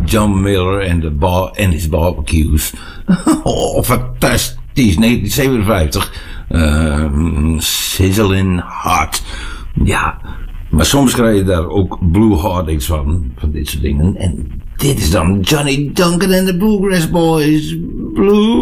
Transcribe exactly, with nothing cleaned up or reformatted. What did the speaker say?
John Miller en de bar en his barbecues. Oh, fantastisch. negentien zevenenvijftig. Uh, Sizzling Hot. Ja, maar soms krijg je daar ook Blue Heartaches van. Van dit soort dingen. En dit is dan Johnny Duncan en de Bluegrass Boys. Blue